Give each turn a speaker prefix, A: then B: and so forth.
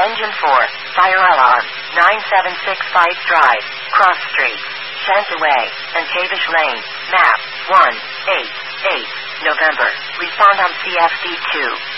A: Engine 4, fire alarm, 976 Fight Drive, Cross Street, Chantaway, and Tavish Lane, map, 188, November. Respond on CFD2.